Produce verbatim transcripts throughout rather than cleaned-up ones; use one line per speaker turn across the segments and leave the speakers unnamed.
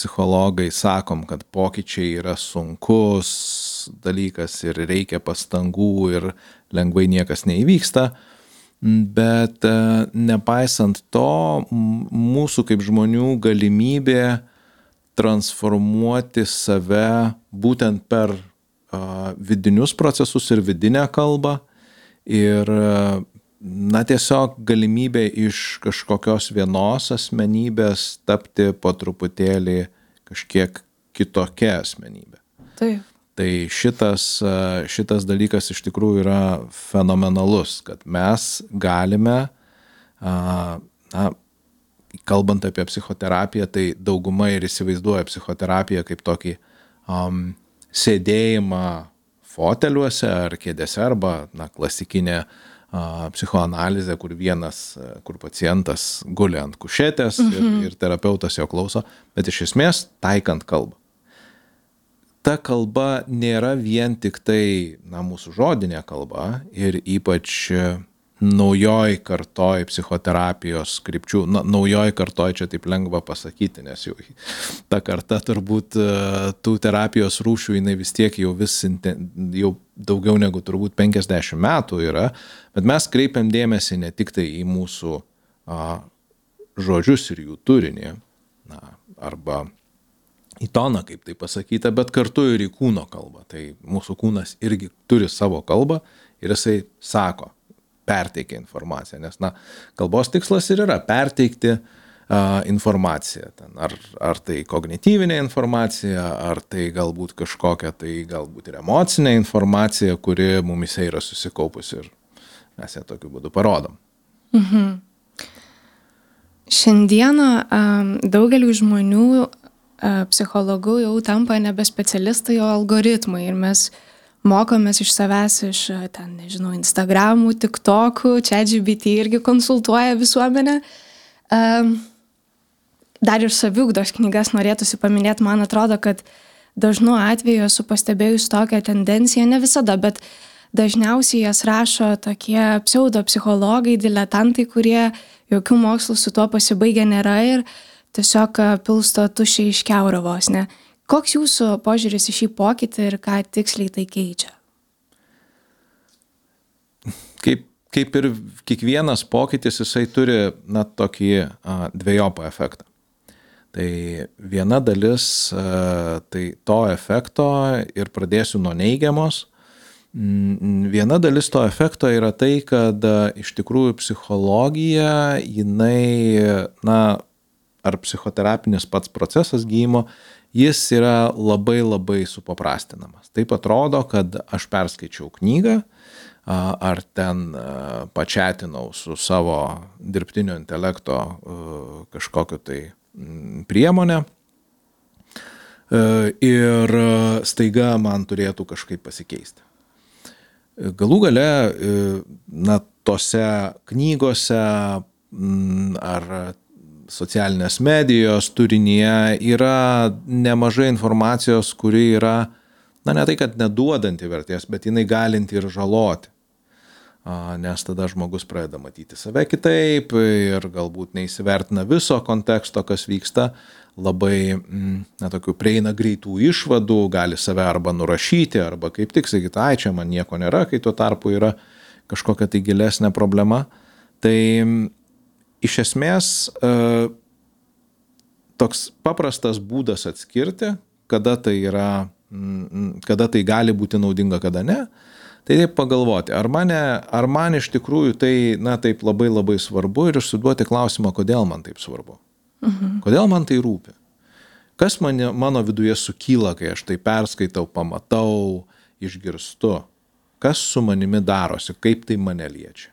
psichologai sakom, kad pokyčiai yra sunkus dalykas ir reikia pastangų ir lengvai niekas neįvyksta, bet nepaisant to, mūsų kaip žmonių galimybė transformuoti save būtent per uh, vidinius procesus ir vidinę kalbą ir uh, na tiesiog galimybė iš kažkokios vienos asmenybės tapti po truputėlį kažkiek kitokia asmenybė.
Taip.
Tai šitas, uh, šitas dalykas iš tikrųjų yra fenomenalus, kad mes galime uh, na, kalbant apie psichoterapiją, tai dauguma ir įsivaizduoja psichoterapiją kaip tokį um, sėdėjimą foteliuose ar kėdėse arba na, klasikinė uh, psichoanalizė, kur vienas, kur pacientas guli ant kušetės mm-hmm. ir, ir terapeutas jo klauso, bet iš esmės taikant kalbą. Ta kalba nėra vien tik tai na, mūsų žodinė kalba ir ypač naujoj kartoj psichoterapijos krypčių, na, naujoj kartoj čia taip lengva pasakyti, nes jau ta karta turbūt tų terapijos rūšių, jinai vis tiek jau vis jau daugiau negu turbūt penkiasdešimt metų yra, bet mes kreipiam dėmesį ne tik tai į mūsų a, žodžius ir jų turinį, na, arba į toną, kaip tai pasakyta, bet kartu ir į kūno kalbą. Tai mūsų kūnas irgi turi savo kalbą ir jisai sako, perteikia informaciją, nes na, kalbos tikslas ir yra perteikti uh, informaciją. Ten, ar, ar tai kognityvinė informacija, ar tai galbūt kažkokia, tai galbūt ir emocinė informacija, kuri mumise yra susikaupusi ir mes ją tokiu būdu parodom.
Mhm. Šiandieną um, daugeliu žmonių uh, psichologų jau tampa nebe specialistai, o algoritmai ir mes mokomės iš savęs, iš, ten, nežinau, Instagramų, TikTokų, ChatGPT irgi konsultuoja visuomenę. Um, dar ir saviugdos knygas norėtųsi paminėti, man atrodo, kad dažnu atveju esu pastebėjus tokią tendenciją, ne visada, bet dažniausiai jas rašo tokie pseudopsichologai, diletantai, kurie jokių mokslų su tuo pasibaigę nėra ir tiesiog pilsto tuščiai iš kiauro vos, ne? Koks jūsų požiūris į šį pokytį ir ką tiksliai tai keičia?
Kaip, kaip ir kiekvienas pokytis, jisai turi na, tokį a, dvejopą efektą. Tai viena dalis a, tai to efekto ir pradėsiu nuo neigiamos. Viena dalis to efekto yra tai, kad a, iš tikrųjų psichologija, jinai, na, ar psichoterapinis pats procesas gydymo, jis yra labai labai supaprastinamas. Taip atrodo, kad aš perskaičiau knygą, ar ten pačiatinau su savo dirbtinio intelekto kažkokiu tai priemonę ir staiga man turėtų kažkaip pasikeisti. Galų gale, na, tose knygose ar socialinės medijos turinyje yra nemažai informacijos, kuri yra, na ne tai, kad neduodanti vertės, bet jinai galinti ir žaloti. Nes tada žmogus pradeda matyti save kitaip ir galbūt neįsivertina viso konteksto, kas vyksta, labai, na, tokių prieina greitų išvadų, gali save arba nurašyti, arba kaip tik sakyti, ai, čia man nieko nėra, kai tuo tarpu yra kažkokia tai gilesnė problema. Tai iš esmės, toks paprastas būdas atskirti, kada tai yra, kada tai gali būti naudinga, kada ne, tai taip pagalvoti, ar, mane, ar man iš tikrųjų tai, na, taip labai labai svarbu ir užsiduoti klausimą, kodėl man taip svarbu. Mhm. Kodėl man tai rūpi. Kas mane, mano viduje sukyla, kai aš tai perskaitau, pamatau, išgirstu. Kas su manimi darosi, kaip tai mane liečia.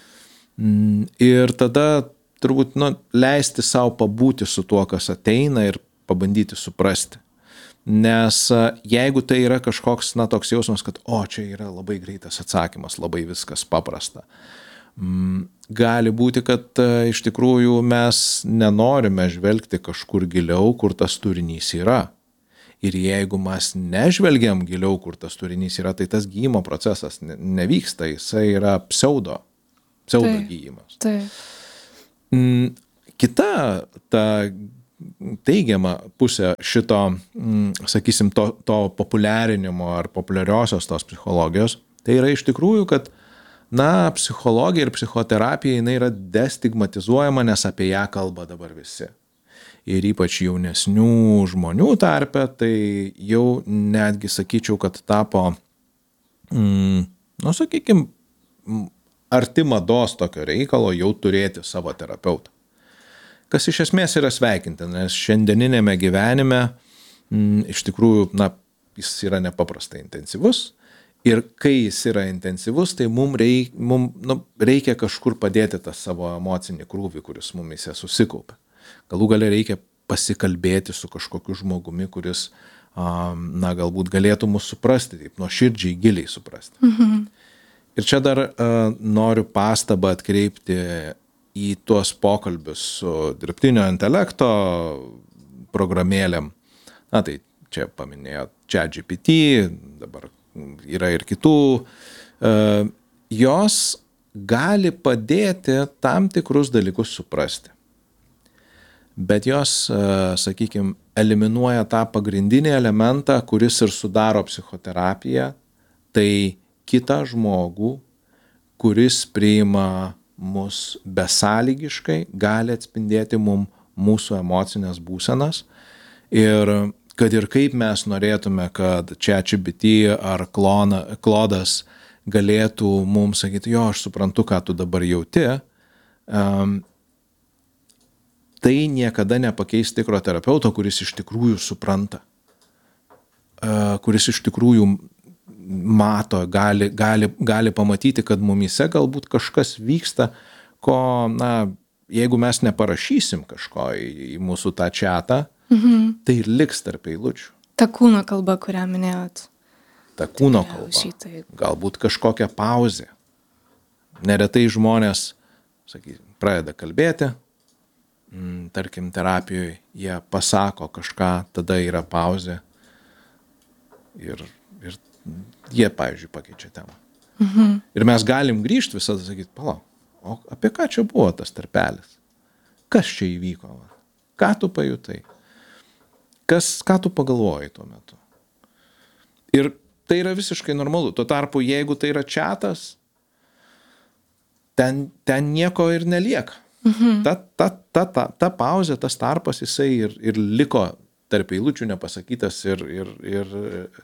Ir tada turbūt nu, leisti savo pabūti su tuo, kas ateina ir pabandyti suprasti. Nes jeigu tai yra kažkoks, na, toks jausmas, kad o, čia yra labai greitas atsakymas, labai viskas paprasta, gali būti, kad iš tikrųjų mes nenorime žvelgti kažkur giliau, kur tas turinys yra. Ir jeigu mes nežvelgiam giliau, kur tas turinys yra, tai tas gydymo procesas nevyksta, jisai yra pseudo, pseudo gydymas.
Taip.
Kita ta teigiama pusė šito, sakysim, to, to populiarinimo ar populiariosios tos psichologijos, tai yra iš tikrųjų, kad na, psichologija ir psichoterapija jinai yra destigmatizuojama, nes apie ją kalba dabar visi. Ir ypač jaunesnių žmonių tarpe, tai jau netgi sakyčiau, kad tapo, mm, nu, sakykim, arti mados tokio reikalo jau turėti savo terapeutą. Kas iš esmės yra sveikinti, nes šiandieninėme gyvenime m, iš tikrųjų, na, jis yra nepaprastai intensyvus ir kai jis yra intensyvus, tai mums reik, mum, nu, reikia kažkur padėti tą savo emocinį krūvį, kuris mumise susikaupia. Galų gale reikia pasikalbėti su kažkokiu žmogumi, kuris, um, na, galbūt galėtų mus suprasti, taip, nuoširdžiai, giliai suprasti. Mhm. Ir čia dar uh, noriu pastabą atkreipti į tuos pokalbius su dirbtinio intelekto programėlėm. Na tai čia paminėjo ChatGPT, dabar yra ir kitų. Uh, jos gali padėti tam tikrus dalykus suprasti. Bet jos, uh, sakykime, eliminuoja tą pagrindinį elementą, kuris ir sudaro psichoterapiją, tai kitą žmogų, kuris priima mus besąlygiškai, gali atspindėti mum mūsų emocinės būsenas. Ir kad ir kaip mes norėtume, kad ChatGPT ar Klodas galėtų mums sakyti, jo, aš suprantu, ką tu dabar jauti, um, tai niekada nepakeis tikro terapeuto, kuris iš tikrųjų supranta, uh, kuris iš tikrųjų mato, gali, gali, gali pamatyti, kad mumyse galbūt kažkas vyksta, ko, na, jeigu mes neparašysim kažko į, į mūsų tą chatą, mhm. tai ir liks tarp eilučių.
Ta kūno kalba, kurią minėjot.
Ta kūno kalba. Galbūt kažkokia pauzė. Neretai žmonės, sakysim, pradeda kalbėti, m, tarkim, terapijoje jie pasako kažką, tada yra pauzė ir, ir jie, pavyzdžiui, pakeičia temą. Mhm. Ir mes galim grįžti visada sakyti, palauk, o apie ką čia buvo tas tarpelis? Kas čia įvyko? Ką tu pajutai? Kas, ką tu pagalvojai tuo metu? Ir tai yra visiškai normalu. Tuo tarpu, jeigu tai yra chatas, ten, ten nieko ir nelieka. Mhm. Ta, ta, ta, ta, ta pauzė, tas tarpas, jisai ir, ir liko tarp eilučių nepasakytas ir, ir, ir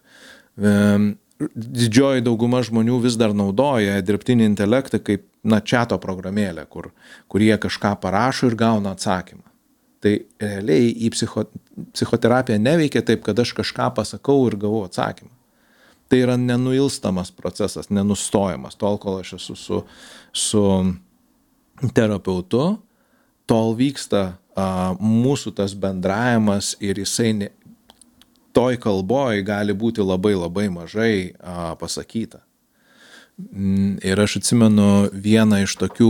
didžioji dauguma žmonių vis dar naudoja dirbtinį intelektą kaip, na, chato programėlę, kur, kur jie kažką parašo ir gauna atsakymą. Tai realiai į psicho, psichoterapiją neveikia taip, kad aš kažką pasakau ir gavau atsakymą. Tai yra nenuilstamas procesas, nenustojamas. Tol, kol aš esu su, su terapeutu, tol vyksta a, mūsų tas bendravimas ir jisai ne, toj kalboj gali būti labai labai mažai a, pasakyta. Ir aš atsimenu vieną iš tokių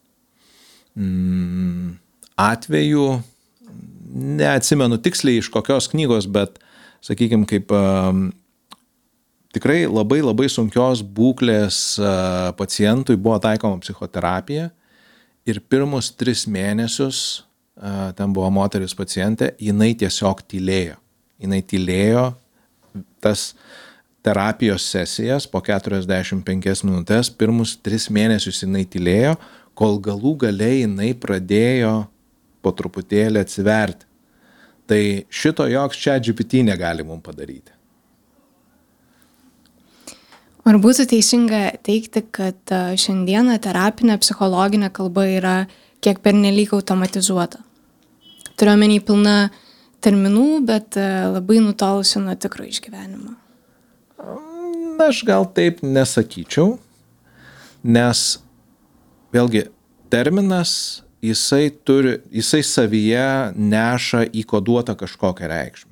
mm, atvejų, neatsimenu tiksliai iš kokios knygos, bet, sakykime, kaip a, tikrai labai labai sunkios būklės a, pacientui buvo taikoma psichoterapija ir pirmus tris mėnesius, a, ten buvo moteris pacientė, jinai tiesiog tylėjo. Jinai tylėjo tas terapijos sesijas po keturiasdešimt penkias minutės, pirmus tris mėnesius jinai tylėjo, kol galų galiai jinai pradėjo po truputėlį atsiverti. Tai šito joks ChatGPT negali mums padaryti.
Ar būtų teisinga teikti, kad šiandieną terapinė psichologinė kalba yra kiek pernelyg automatizuota? Turiu omeny pilna terminų, bet labai nutolusi nuo tikro išgyvenimo.
Aš gal taip nesakyčiau, nes vėlgi terminas jisai turi, jisai savyje neša įkoduotą kažkokią reikšmę.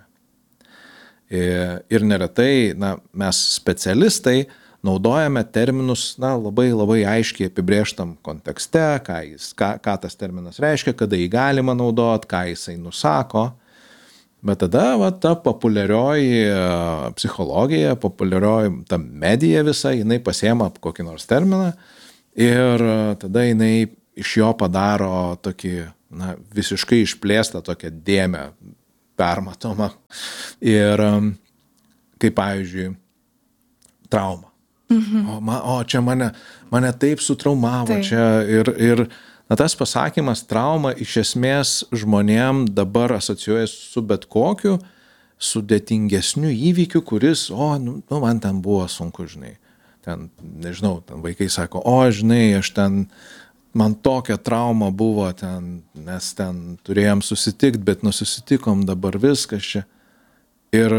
Ir neretai, na, mes specialistai naudojame terminus, na, labai labai aiškiai apibrėžtam kontekste, ką, jis, ką, ką tas terminas reiškia, kada jį galima naudoti, ką jisai nusako. Bet tada va, ta populiarioji psichologija, populiarioji ta medija visa, jinai pasiema kokį nors terminą ir tada jinai iš jo padaro tokį, na, visiškai išplėstą tokią dėmę permatomą. Ir kaip pavyzdžiui, trauma. Mhm. O, ma, o čia mane, mane taip sutraumavo. Taip. Čia ir, ir na, tas pasakymas trauma iš esmės žmonėm dabar asocijuoja su bet kokiu sudėtingesniu įvykiu, kuris, o, nu, nu man ten buvo sunku, žinai. Ten, nežinau, ten vaikai sako, o, žinai, aš ten, man tokia trauma buvo ten, mes ten turėjom susitikti, bet nususitikom dabar viskas čia. Ir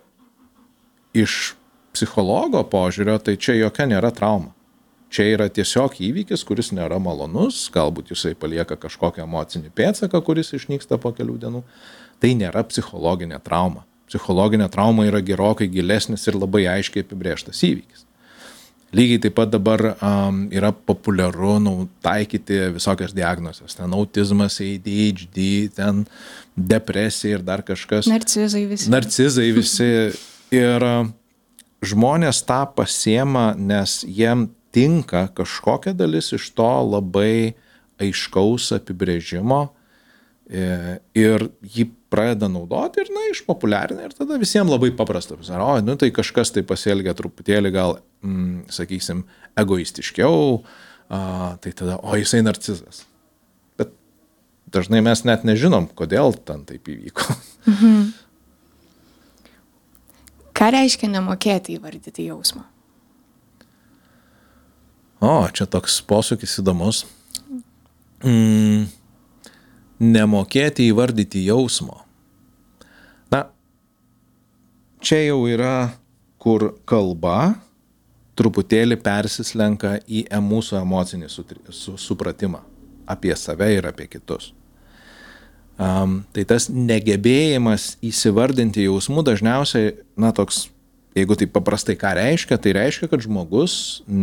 iš psichologo požiūrio, tai čia jokia nėra trauma. Čia yra tiesiog įvykis, kuris nėra malonus, galbūt jisai palieka kažkokią emocinį pėdsaką, kuris išnyksta po kelių dienų. Tai nėra psichologinė trauma. Psichologinė trauma yra gerokai gilesnis ir labai aiškiai apibrėžtas įvykis. Lygiai taip pat dabar um, yra populiaru nu, taikyti visokias diagnozes. Ten autizmas, A D H D, ten depresija ir dar kažkas.
Narcizai visi.
Narcizai visi. Ir uh, žmonės tą pasiema, nes jiem tinka kažkokia dalis iš to labai aiškaus apibrėžimo ir jį pradeda naudoti ir, na, išpopuliarina ir tada visiems labai paprasta. O, nu, tai kažkas tai pasielgia truputėlį gal, mm, sakysim, egoistiškiau, a, tai tada, o, jisai narcizas. Bet dažnai mes net nežinom, kodėl ten taip įvyko.
Mhm. Ką reiškia nemokėti įvardyti jausmą?
O, čia toks posūkis įdomus. Mm, nemokėti įvardyti jausmo. Na, čia jau yra, kur kalba truputėlį persislenka į mūsų emocinį supratimą apie save ir apie kitus. Um, tai tas negebėjimas įsivardinti jausmų dažniausiai, na, toks, jeigu tai paprastai ką reiškia, tai reiškia, kad žmogus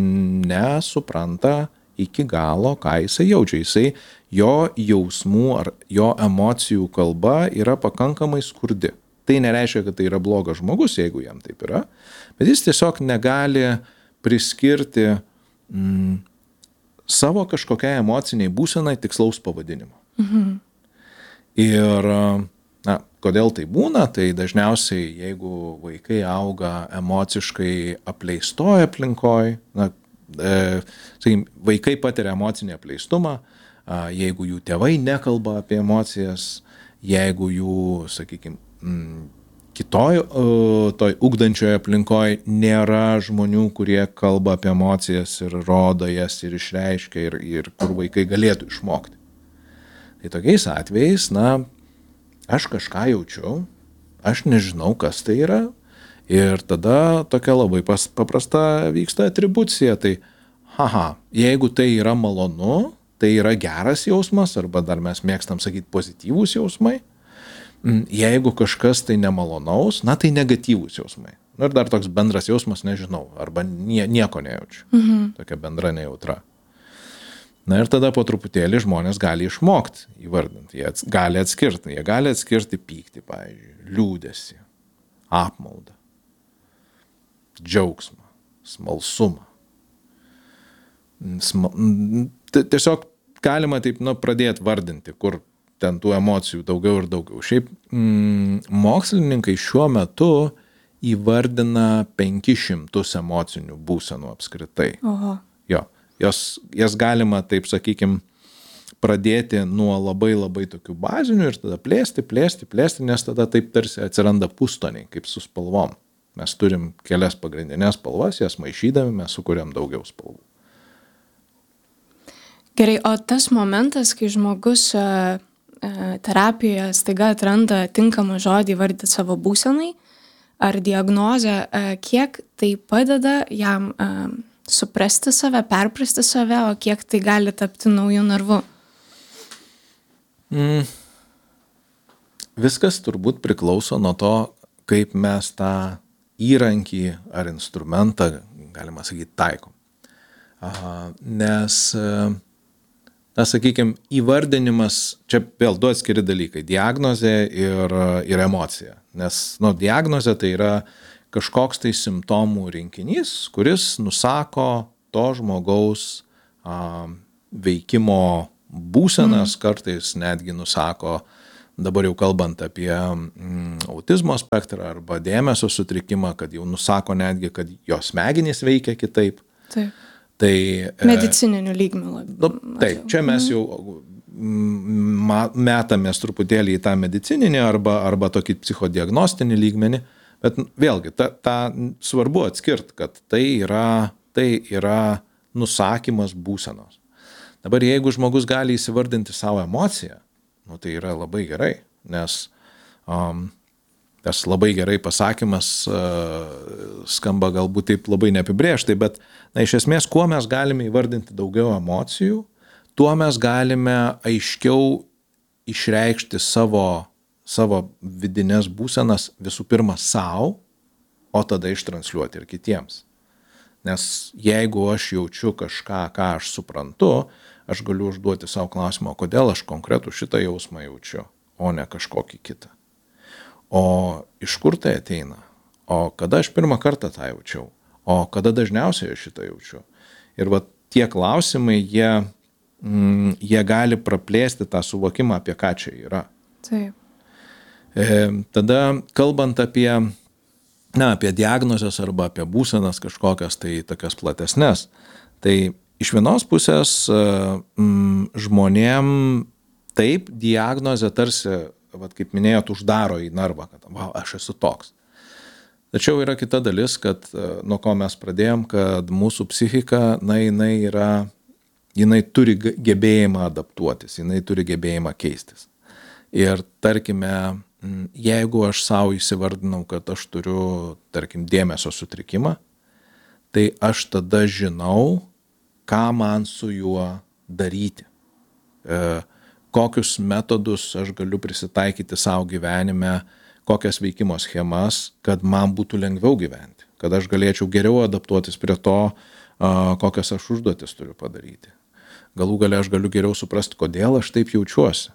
nesupranta iki galo, ką jisai jaučia. Jisai, jo jausmų ar jo emocijų kalba yra pakankamai skurdi. Tai nereiškia, kad tai yra blogas žmogus, jeigu jam taip yra, bet jis tiesiog negali priskirti mm, savo kažkokiai emociniai būsenai tikslaus pavadinimo. Mhm. Ir, na, kodėl tai būna, tai dažniausiai, jeigu vaikai auga emociškai apleistoje aplinkoje, na, e, sakykim, vaikai patiria emocinį apleistumą, a, jeigu jų tėvai nekalba apie emocijas, jeigu jų, sakykime, kitoj, toj ugdančioje aplinkoje nėra žmonių, kurie kalba apie emocijas ir rodo jas ir išreiškia ir, ir kur vaikai galėtų išmokti. Tai tokiais atvejais, na, aš kažką jaučiu, aš nežinau, kas tai yra ir tada tokia labai pas, paprasta vyksta atribucija. Tai, haha, jeigu tai yra malonu, tai yra geras jausmas, arba dar mes mėgstam sakyti pozityvūs jausmai. Jeigu kažkas tai nemalonaus, na, tai negatyvūs jausmai. Nu, ir dar toks bendras jausmas, nežinau, arba nie, nieko nejaučiu. Mhm. Tokia bendra nejautra. Na ir tada po truputėlį žmonės gali išmokti įvardinti, jie ats, gali atskirti, jie gali atskirti pyktį, pavyzdžiui, liūdesį, apmaudą, džiaugsmą, smalsumą. Sma, tiesiog galima taip, nu, pradėti vardinti, kur ten tų emocijų daugiau ir daugiau. Šiaip mm, mokslininkai šiuo metu įvardina penkis šimtus emocinių būsenų apskritai.
Oho.
Jo. Jos, jas galima, taip sakykim, pradėti nuo labai labai tokių bazinių ir tada plėsti, plėsti, plėsti, nes tada taip tarsi atsiranda pustoniai, kaip su spalvom. Mes turim kelias pagrindinės spalvas, jas maišydami mes sukuriam daugiau spalvų.
Gerai, o tas momentas, kai žmogus uh, terapijoje staiga atranda tinkamą žodį įvardyti savo būsenai ar diagnozę, uh, kiek tai padeda jam uh, suprasti save, perprasti save, o kiek tai gali tapti naujų narvu?
Mm. Viskas turbūt priklauso nuo to, kaip mes tą įrankį ar instrumentą, galima sakyti, taikom. Aha, nes, na, sakykime, įvardinimas, čia vėl du atskiri dalykai, diagnozė ir, ir emocija. Nes, nu, diagnozė tai yra kažkoks tai simptomų rinkinys, kuris nusako to žmogaus a, veikimo būsenas, mm. kartais netgi nusako, dabar jau kalbant apie mm, autizmo spektrą arba dėmesio sutrikimą, kad jau nusako netgi, kad jos smegenys veikia kitaip.
Taip.
Tai,
medicininių lygmenų.
Nu, taip, čia mes jau metamės truputėlį į tą medicininį arba, arba tokį psichodiagnostinį lygmenį, bet vėlgi, ta, ta svarbu atskirt, kad tai yra, tai yra nusakymas būsenos. Dabar jeigu žmogus gali įsivardinti savo emociją, nu, tai yra labai gerai, nes um, tas labai gerai pasakymas uh, skamba galbūt taip labai neapibrėžtai, bet na, iš esmės, kuo mes galime įvardinti daugiau emocijų, tuo mes galime aiškiau išreikšti savo, savo vidinės būsenas visų pirma savo, o tada ištransliuoti ir kitiems. Nes jeigu aš jaučiu kažką, ką aš suprantu, aš galiu užduoti savo klausimą, kodėl aš konkretų šitą jausmą jaučiu, o ne kažkokį kitą. O iš kur tai ateina? O kada aš pirmą kartą tą jaučiau? O kada dažniausiai aš šitą jaučiu? Ir va tie klausimai, jie, mm, jie gali praplėsti tą suvokimą, apie ką čia yra.
Taip.
E, tada kalbant apie, na, apie diagnozes arba apie būsenas kažkokias, tai tokias platesnes, tai iš vienos pusės mm, žmonėm taip diagnozė tarsi, vat, kaip minėjot, uždaro į narvą, kad va, aš esu toks. Tačiau yra kita dalis, kad nuo ko mes pradėjom, kad mūsų psichika, na, jinai yra, jinai turi gebėjimą adaptuotis, jinai turi gebėjimą keistis. Ir tarkime, jeigu aš savo įsivardinau, kad aš turiu, tarkim, dėmesio sutrikimą, tai aš tada žinau, ką man su juo daryti, e, kokius metodus aš galiu prisitaikyti savo gyvenime, kokias veikimo schemas, kad man būtų lengviau gyventi, kad aš galėčiau geriau adaptuotis prie to, a, kokias aš užduotis turiu padaryti. Galų gale aš galiu geriau suprasti, kodėl aš taip jaučiuosi.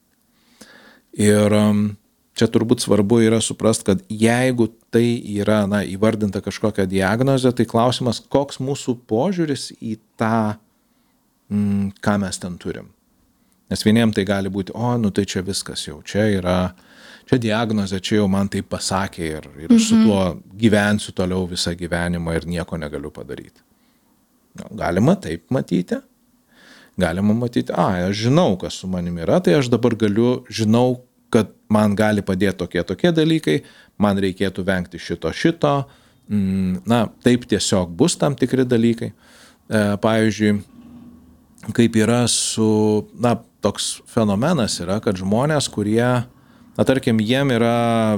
Ir čia turbūt svarbu yra suprasti, kad jeigu tai yra, na, įvardinta kažkokią diagnozę, tai klausimas, koks mūsų požiūris į tą, mm, ką mes ten turim. Nes vieniem tai gali būti, o, nu tai čia viskas jau, čia yra, čia diagnozė, čia jau man tai pasakė ir, ir mhm. su tuo gyvensiu toliau visą gyvenimą ir nieko negaliu padaryti. Galima taip matyti. Galima matyti, a, aš žinau, kas su manimi yra, tai aš dabar galiu, žinau, kad man gali padėti tokie tokie dalykai, man reikėtų vengti šito šito, na, taip tiesiog bus tam tikri dalykai. E, pavyzdžiui, kaip yra su, na, toks fenomenas yra, kad žmonės, kurie, na, tarkim, jiem yra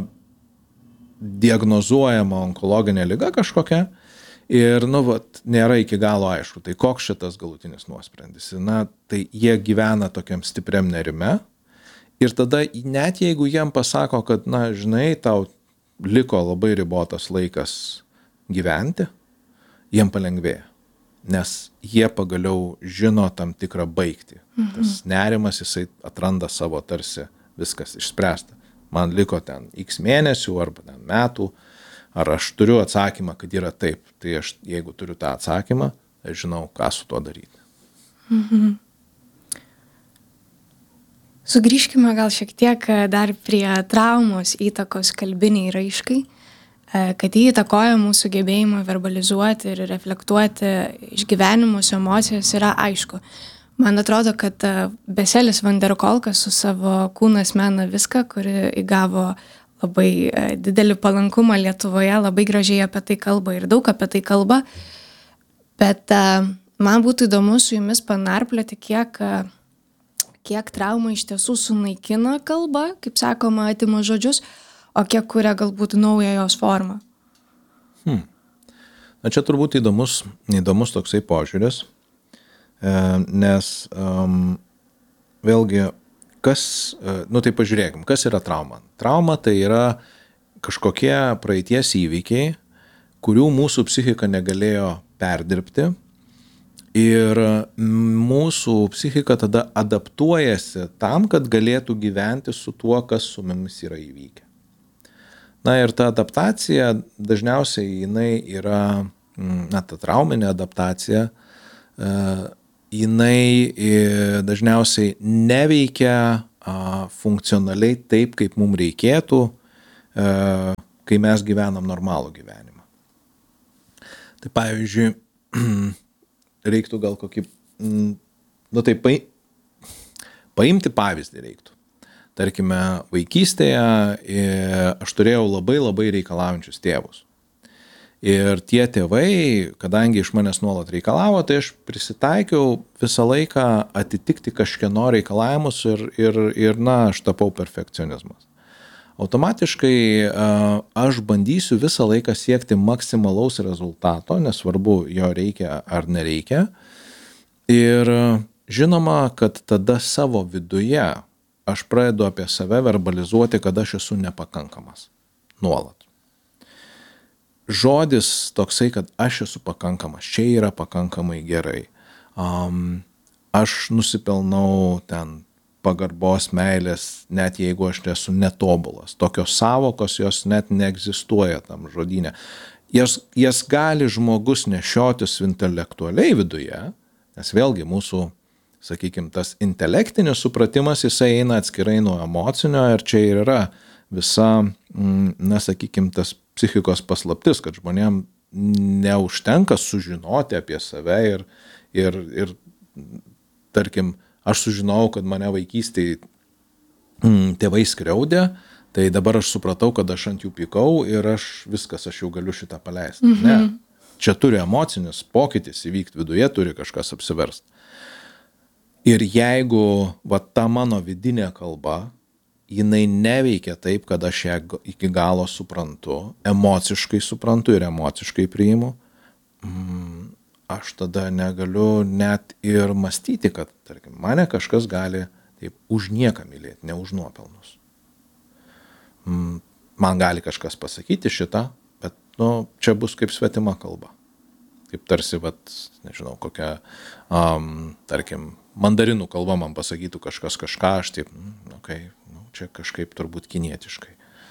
diagnozuojama onkologinė liga kažkokia ir, nu, vat, nėra iki galo aišku, tai koks šitas galutinis nuosprendis. Na, tai jie gyvena tokiam stipriam nerime. Ir tada net jeigu jiem pasako, kad, na, žinai, tau liko labai ribotas laikas gyventi, jiem palengvėja, nes jie pagaliau žino tam tikrą baigtį. Mhm. Tas nerimas, jisai atranda savo tarsi viskas išspręsta. Man liko ten x mėnesių arba ten metų, ar aš turiu atsakymą, kad yra taip. Tai aš, jeigu turiu tą atsakymą, aš žinau, ką su tuo daryti.
Mhm. Sugrįžkime gal šiek tiek dar prie traumos įtakos kalbiniai raiškai, kad jį įtakoja mūsų gebėjimą verbalizuoti ir reflektuoti išgyvenimus, emocijas yra aišku. Man atrodo, kad Beselis van der Kolkas su savo Kūnas mena viską, kuri įgavo labai didelį palankumą Lietuvoje, labai gražiai apie tai kalba ir daug apie tai kalba, bet man būtų įdomu su jumis panarplioti, kiek kiek trauma iš tiesų sunaikina kalbą, kaip sakoma, atima žodžius, o kiek kuria galbūt naują jos formą.
Hmm. Na čia turbūt įdomus, įdomus toksai požiūris, nes um, vėlgi, kas, nu tai pažiūrėkim, kas yra trauma? Trauma tai yra kažkokie praeities įvykiai, kurių mūsų psichika negalėjo perdirbti. Ir mūsų psichika tada adaptuojasi tam, kad galėtų gyventi su tuo, kas su mumis yra įvykę. Na ir ta adaptacija dažniausiai jinai yra, na, ta trauminė adaptacija, jinai e, dažniausiai neveikia a, funkcionaliai taip, kaip mums reikėtų, a, kai mes gyvenam normalų gyvenimą. Tai pavyzdžiui, reiktų gal kokį, nu tai pa, paimti pavyzdį reiktų. Tarkime, vaikystėje aš turėjau labai labai reikalaujančius tėvus. Ir tie tėvai, kadangi iš manęs nuolat reikalavo, tai aš prisitaikiau visą laiką atitikti kažkieno reikalavimus ir, ir, ir na, aš tapau perfekcionizmas. Automatiškai aš bandysiu visą laiką siekti maksimalaus rezultato, nesvarbu jo reikia ar nereikia. Ir žinoma, kad tada savo viduje aš pradedu apie save verbalizuoti, kad aš esu nepakankamas. Nuolat. Žodis toksai, kad aš esu pakankamas, čia yra pakankamai gerai. Um, aš nusipelnau ten pagarbos, meilės, net jeigu aš esu netobulas. Tokios savokos, jos net neegzistuoja tam žodyne. Jas, jas gali žmogus nešiotis intelektualiai viduje, nes vėlgi mūsų, sakykime, tas intelektinis supratimas, jisai eina atskirai nuo emocinio ir čia ir yra visa, na, sakykime, tas psichikos paslaptis, kad žmonėm neužtenka sužinoti apie save ir, ir, ir tarkim, aš sužinojau, kad mane vaikystėje tėvai skriaudė, tai dabar aš supratau, kad aš ant jų pykau ir aš viskas, aš jau galiu šitą paleisti. Mhm. Ne, čia turi emocinis pokytis įvykti viduje, turi kažkas apsiversti. Ir jeigu va, ta mano vidinė kalba, jinai neveikia taip, kad aš ją iki galo suprantu, emociškai suprantu ir emociškai priimu, aš tada negaliu net ir mąstyti, kad, tarkim, mane kažkas gali taip už nieką mylėti, ne už nuopelnus. Man gali kažkas pasakyti šitą, bet, nu, čia bus kaip svetima kalba. Kaip tarsi, vat, nežinau, kokia, um, tarkim, mandarinų kalba man pasakytų kažkas kažką, aš taip, okei, okay, nu, čia kažkaip turbūt kinietiškai.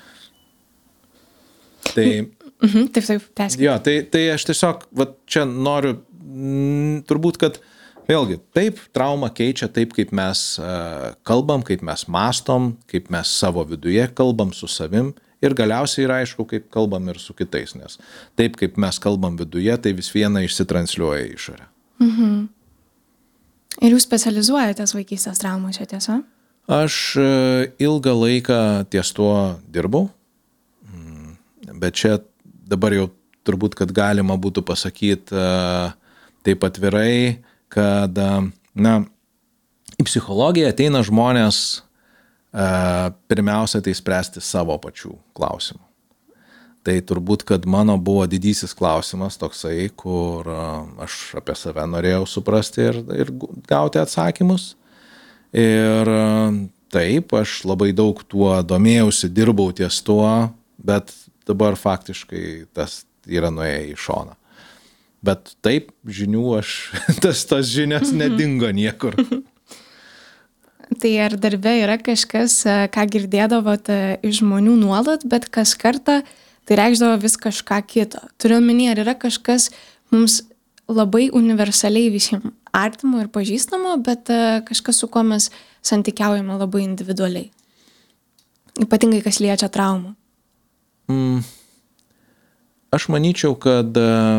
Tai,
mhm, taip, taip, tęskime.
Jo, tai, tai aš tiesiog, vat, čia noriu, m, turbūt, kad vėlgi, taip, trauma keičia taip, kaip mes uh, kalbam, kaip mes mastom, kaip mes savo viduje kalbam su savim ir galiausiai yra aišku, kaip kalbam ir su kitais, nes taip, kaip mes kalbam viduje, tai vis viena išsitransliuoja į išorę.
Mhm. Ir jūs specializuojatės vaikystės traumose, tiesa?
Aš ilgą laiką ties tuo dirbau, bet čia dabar jau turbūt, kad galima būtų pasakyti taip atvirai, kad, na, į psichologiją ateina žmonės pirmiausia tai spręsti savo pačių klausimų. Tai turbūt, kad mano buvo didysis klausimas toksai, kur aš apie save norėjau suprasti ir, ir gauti atsakymus. Ir taip, aš labai daug tuo domėjausi, dirbau ties tuo, bet dabar faktiškai tas yra nuėję į šoną. Bet taip, žinių aš, tas, tas žinias nedingo niekur.
Tai ar darbe yra kažkas, ką girdėdavote iš žmonių nuolat, bet kas kartą tai reikšdavo vis kažką kito. Turiu omeny, ar yra kažkas mums labai universaliai visiems artimo ir pažįstamo, bet kažkas, su kuo mes santykiaujame labai individualiai. Ypatingai, kas liečia traumą.
Mm. Aš manyčiau, kad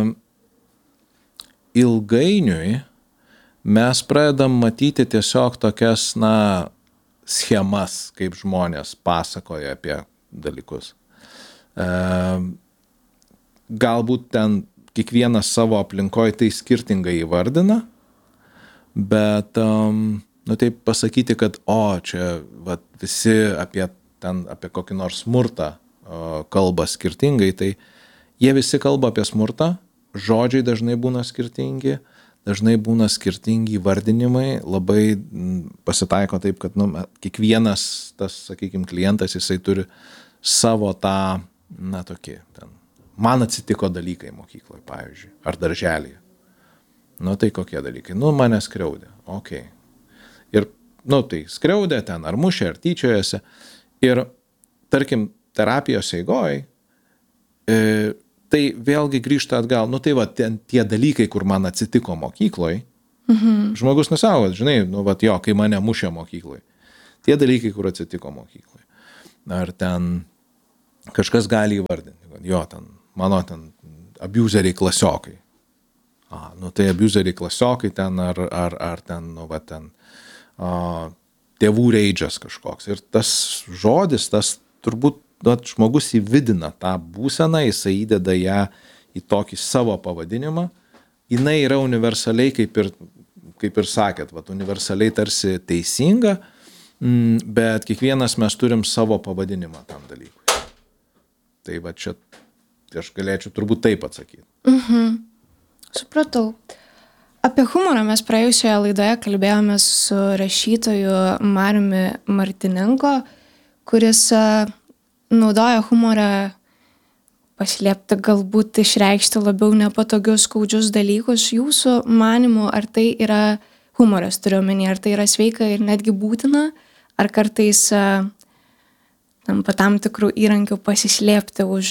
ilgainiui mes pradedam matyti tiesiog tokias, na, schemas, kaip žmonės pasakoja apie dalykus. Galbūt ten kiekvienas savo aplinkoje tai skirtingai įvardina, bet, nu taip pasakyti, kad, o, čia vat, visi apie, ten, apie kokį nors smurtą kalba skirtingai, tai jie visi kalba apie smurtą, žodžiai dažnai būna skirtingi, dažnai būna skirtingi įvardinimai, labai pasitaiko taip, kad, nu, kiekvienas tas, sakykime, klientas, jisai turi savo tą, na, tokį, ten, man atsitiko dalykai mokykloje, pavyzdžiui, ar darželyje. Nu, tai kokie dalykai? Nu, mane skriaudė, okei. Okay. Ir, nu, tai skriaudė ten, ar mušė, ar tyčiojasi. Ir, tarkim, terapijos eigoj, e, tai vėlgi grįžta atgal, nu, tai va, ten tie dalykai, kur man atsitiko mokykloje,
Mhm.
Žmogus nesako, žinai, nu, vat, jo, kai mane mušė mokyklai. Tie dalykai, kur atsitiko mokyklai. Ar ten kažkas gali įvardinti, kad jo, ten, mano ten abuseriai klasiokai. A, nu tai abuseriai klasiokai ten, ar, ar, ar ten, nu, va, ten, a, tėvų reidžas kažkoks. Ir tas žodis, tas turbūt, nu, žmogus įvidina tą būseną, jisai įdeda ją į tokį savo pavadinimą. Jinai yra universaliai, kaip ir, kaip ir sakėt, va, universaliai tarsi teisinga, bet kiekvienas mes turim savo pavadinimą tam dalykui. Tai va čia, tai aš galėčiau turbūt taip atsakyti.
Mhm. Supratau. Apie humorą mes praėjusioje laidoje kalbėjome su rašytoju Mariumi Martinenko, kuris naudoja humorą paslėpti, galbūt išreikšti labiau nepatogius, skaudžius dalykus. Jūsų manymu, ar tai yra humoras, turiu omeny, ar tai yra sveika ir netgi būtina, ar kartais tampa tam tikrų įrankių pasislėpti už,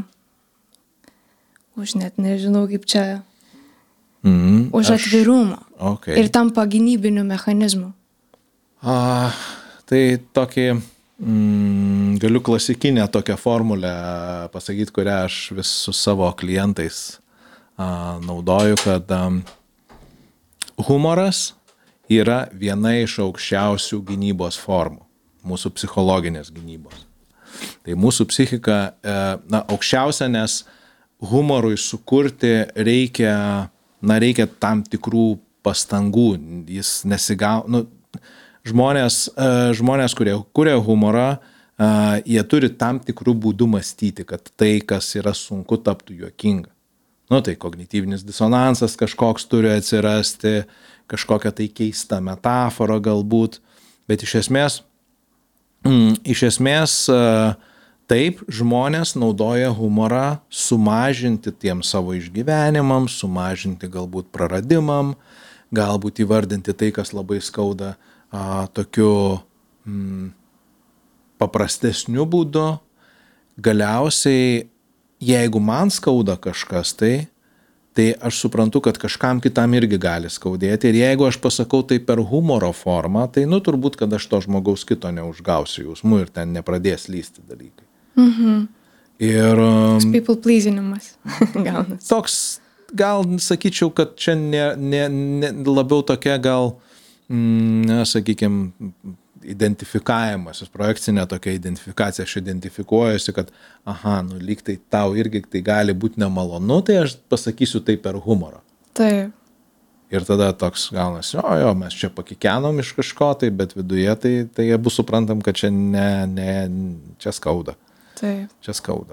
už net nežinau kaip čia,
mm,
už
aš,
atvirumą
okay.
ir tampa gynybiniu mechanizmu.
A, tai tokį, mm, galiu klasikinę tokią formulę pasakyti, kurią aš vis su savo klientais a, naudoju, kad a, humoras yra viena iš aukščiausių gynybos formų, mūsų psichologinės gynybos. Tai mūsų psichika, na, aukščiausia, nes humorui sukurti reikia, na, reikia tam tikrų pastangų, jis nesigau, nu, žmonės, žmonės, kurie kuria humorą, jie turi tam tikrų būdų mąstyti, kad tai, kas yra sunku, taptų juokinga. Nu, tai kognityvinis disonansas kažkoks turi atsirasti, kažkokia tai keista metafora galbūt, bet iš esmės, mm, iš esmės taip žmonės naudoja humorą sumažinti tiem savo išgyvenimams, sumažinti galbūt praradimam, galbūt įvardinti tai, kas labai skauda a, tokiu mm, paprastesniu būdu. Galiausiai, jeigu man skauda kažkas tai, tai aš suprantu, kad kažkam kitam irgi gali skaudėti. Ir jeigu aš pasakau tai per humoro formą, tai nu turbūt, kad aš to žmogaus kito neužgausiu jausmų ir ten nepradės lysti dalykai.
Mhm.
Ir
people pleasinimas gaunas.
Toks, gal sakyčiau, kad čia ne, ne, ne, labiau tokia gal, mm, sakykime, identifikavimas, projekcinė tokia identifikacija, aš identifikuojuosi, kad aha, nu lyg tai tau irgi tai gali būti nemalonu, tai aš pasakysiu tai per humorą.
Taip.
Ir tada toks gaunasi, o jo, mes čia pakikenom iš kažko, tai, bet viduje tai, tai abu suprantam, kad čia ne, ne, čia skauda.
Taip.
Čia skauda.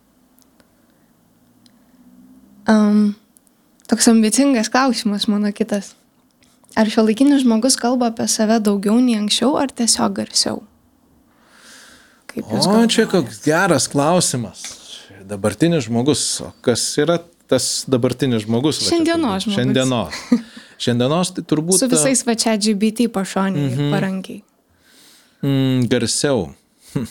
Um, toks ambicingas klausimas mano kitas. Ar šiuolaikinis žmogus kalba apie save daugiau nei anksčiau, ar tiesiog garsiau? Kaip jūs
O,
galvojate?
čia koks geras klausimas. Dabartinis žmogus, o kas yra tas dabartinis žmogus?
Šiandienos žmogus.
Šiandienos. Šiandienos tai turbūt...
Su visais va čia G B T pašoniai
Mhm.
ir parankiai.
Mm, garsiau. Hm.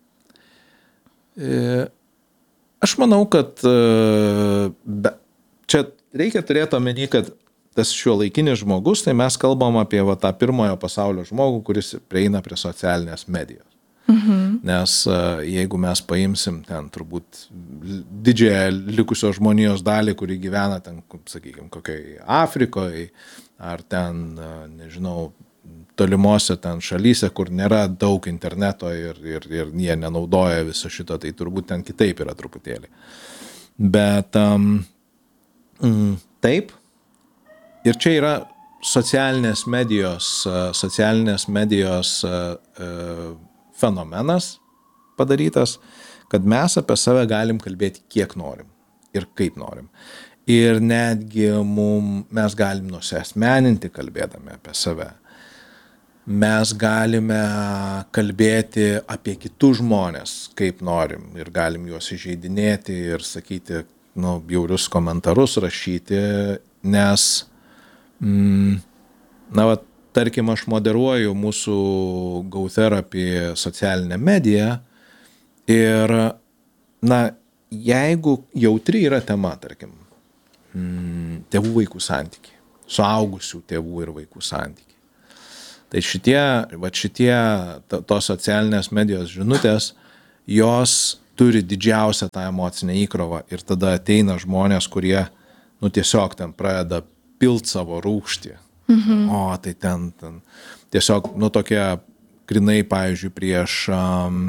E, aš manau, kad e, be, čia reikia turėti omeny, kad tas šiuolaikinis žmogus, tai mes kalbam apie va, tą pirmojo pasaulio žmogų, kuris prieina prie socialinės medijos.
Mhm.
Nes jeigu mes paimsim ten turbūt didžiąją likusio žmonijos dalį, kuri gyvena ten, sakykime, kokiai Afrikoje, ar ten, nežinau, tolimuose ten šalyse, kur nėra daug interneto ir, ir, ir jie nenaudoja viso šito, tai turbūt ten kitaip yra truputėlį. Bet um, mm, taip, ir čia yra socialinės medijos, socialinės medijos uh, fenomenas padarytas, kad mes apie save galim kalbėti kiek norim ir kaip norim. Ir netgi mum, mes galim nusiasmeninti kalbėdami apie save. Mes galime kalbėti apie kitus žmonės, kaip norim, ir galim juos įžeidinėti ir sakyti, nu, bjaurius komentarus rašyti, nes, mm, na, va, tarkim, aš moderuoju mūsų Go Therapy socialinę mediją ir, na, jeigu jautri yra tema, tarkim, mm, tėvų vaikų santykiai, suaugusių tėvų ir vaikų santykiai. Tai šitie, va šitie tos socialinės medijos žinutės, jos turi didžiausią tą emocinę įkrovą ir tada ateina žmonės, kurie, nu, tiesiog ten pradeda pilt savo rūgštį. Mhm. O, tai ten, ten. Tiesiog, nu, tokie grinai, pavyzdžiui, prieš um,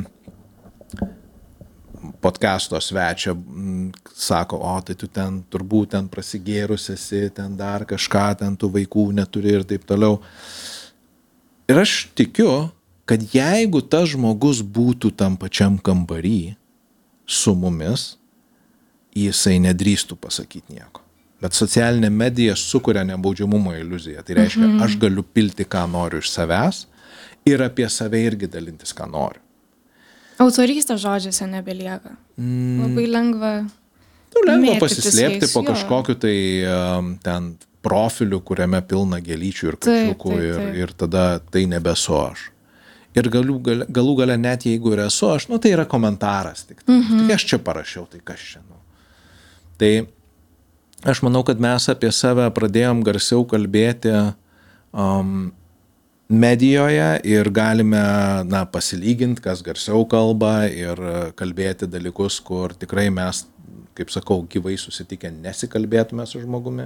podcasto svečią m, sako, o, tai tu ten turbūt ten prasigėrus esi, ten dar kažką, ten tų vaikų neturi ir taip toliau. Ir aš tikiu, kad jeigu tas žmogus būtų tam pačiam kambarį su mumis, jisai nedrįstų pasakyti nieko. Bet socialinė medija sukuria nebaudžiamumo iliuziją. Tai reiškia, mhm. aš galiu pilti, ką noriu iš savęs ir apie save irgi dalintis, ką noriu.
Autorystė žodžiuose nebelieka. Mm. Labai lengva.
Tu lengva pasislėpti po kažkokiu tai um, ten profiliu, kuriame pilna gėlyčių ir kačiukų ir, ir tada tai nebesu aš. Ir galų gale, galų gale net jeigu ir esu aš, nu tai yra komentaras tik. Mhm. Tai aš čia parašiau, tai kas čia. Nu. Tai aš manau, kad mes apie save pradėjom garsiau kalbėti um, medijoje ir galime, na, pasilyginti, kas garsiau kalba ir kalbėti dalykus, kur tikrai mes, kaip sakau, gyvai susitikę nesikalbėtume su žmogumi.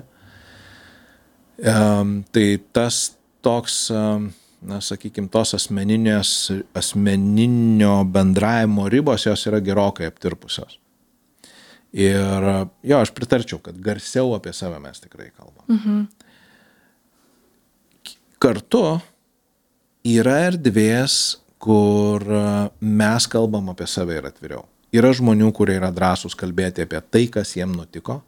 Um, tai tas toks, um, na, sakykime, tos asmeninės, asmeninio bendravimo ribos, jos yra gerokai aptirpusios. Ir jo, aš pritarčiau, kad garsiau apie save mes tikrai kalbam. Mhm. Kartu yra erdvės, kur mes kalbam apie save ir atviriau. Yra žmonių, kurie yra drąsūs kalbėti apie tai, kas jiem nutiko.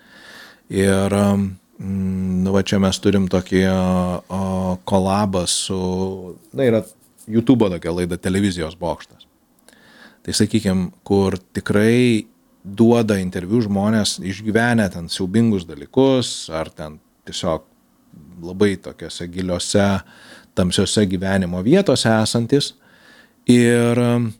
Ir nu, va čia mes turim tokį o, kolabą su, na, yra YouTube tokia laida Televizijos bokštas. Tai sakykime, kur tikrai duoda interviu žmonės išgyvenę ten siaubingus dalykus, ar ten tiesiog labai tokiose giliose, tamsiose gyvenimo vietose esantis. Ir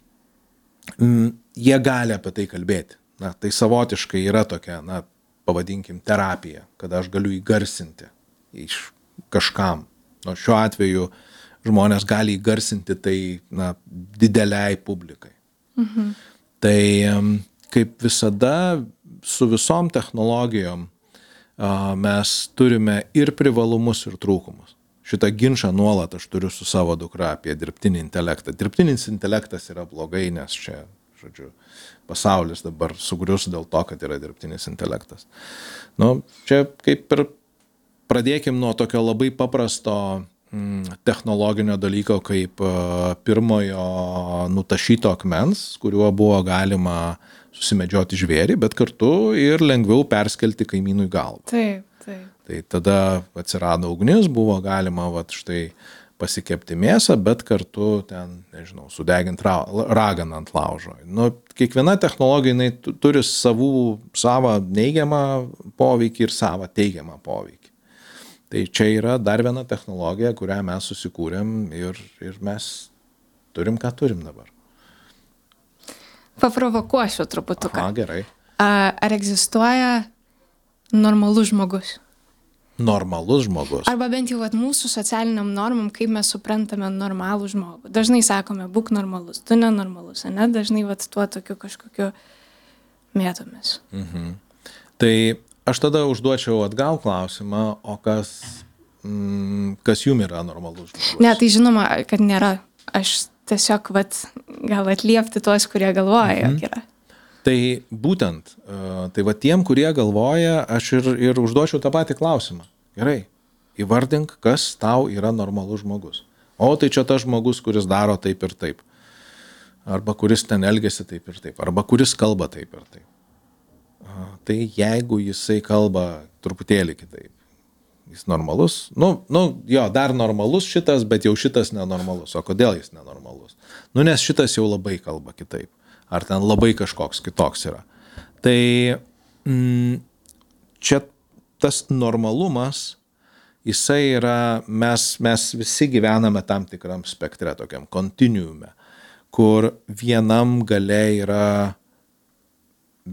mm, jie gali apie tai kalbėti. Na, tai savotiškai yra tokia, na, pavadinkim, terapija, kada aš galiu įgarsinti iš kažkam. Nu, šiuo atveju žmonės gali įgarsinti tai, na, dideliai publikai. Mhm. Tai kaip visada su visom technologijom mes turime ir privalumus, ir trūkumus. Šitą ginčą nuolat aš turiu su savo dukra apie dirbtinį intelektą. Dirbtinis intelektas yra blogai, nes čia, žodžiu, pasaulis dabar sugrius dėl to, kad yra dirbtinis intelektas. Nu, čia kaip ir pradėkim nuo tokio labai paprasto mm, technologinio dalyko, kaip uh, pirmojo nutašyto akmens, kuriuo buvo galima susimedžioti žvėrį, bet kartu ir lengviau perskelti kaimynui galvą.
Taip, taip.
Tai tada atsirado ugnis, buvo galima vat, štai pasikepti mėsą, bet kartu ten, nežinau, sudeginti ra, raganą ant laužo. Nu, kiekviena technologija, jinai turi savų, savo neigiamą poveikį ir savo teigiamą poveikį. Tai čia yra dar viena technologija, kurią mes susikūrėm ir, ir mes turim, ką turim dabar.
Paprovokuosiu truputuką.
Aha, gerai.
Ar egzistuoja normalus žmogus?
Normalus žmogus.
Arba bent jau vat, mūsų socialiniam normam, kaip mes suprantame normalų žmogų. Dažnai sakome, būk normalus, tu nenormalus, ne? Dažnai vat, tuo tokiu kažkokiu mėtomis. Mhm.
Tai aš tada užduočiau atgal klausimą, o kas, mm, kas jum yra normalus žmogus?
Ne, tai žinoma, kad nėra. Aš tiesiog vat, gal atliepti tuos, kurie galvoja, mhm. jog yra.
Tai būtent, tai va tiem, kurie galvoja, aš ir, ir užduočiau tą patį klausimą. Gerai, įvardink, kas tau yra normalus žmogus. O tai čia tas žmogus, kuris daro taip ir taip. Arba kuris ten elgiasi taip ir taip. Arba kuris kalba taip ir taip. Tai jeigu jisai kalba truputėlį kitaip, jis normalus, nu, nu jo, dar normalus šitas, bet jau šitas nenormalus. O kodėl jis nenormalus? Nu, nes šitas jau labai kalba kitaip. Ar ten labai kažkoks kitoks yra. Tai mm, čia tas normalumas, jisai yra, mes, mes visi gyvename tam tikram spektre, tokiam kontinuume, kur vienam gale yra